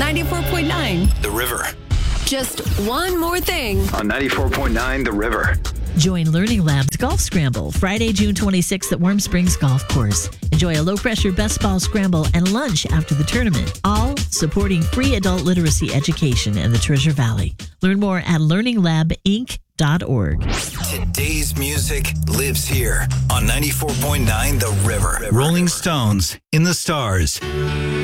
94.9 The River. Just one more thing. On 94.9 The River. Join Learning Lab's Golf Scramble Friday, June 26th at Warm Springs Golf Course. Enjoy a low-pressure best ball scramble and lunch after the tournament, all supporting free adult literacy education in the Treasure Valley. Learn more at learninglabinc.org. Today's music lives here on 94.9 The River. Rolling Stones, In the Stars.